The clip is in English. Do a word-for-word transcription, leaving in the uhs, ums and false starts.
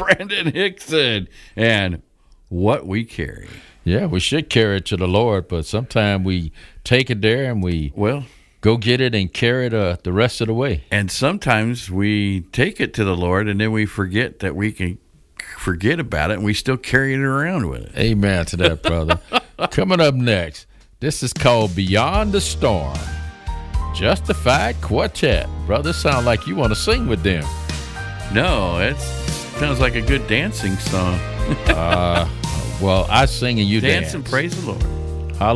Brandon Hickson and what we carry. Yeah, we should carry it to the Lord, but sometimes we take it there and we well go get it and carry it uh, the rest of the way. And sometimes we take it to the Lord and then we forget that we can forget about it and we still carry it around with it. Amen to that, brother. Coming up next, this is called Beyond the Storm. Justified Quartet. Brother, sound like you want to sing with them. No, it sounds like a good dancing song. uh, well, I sing and you dance. Dance and praise the Lord.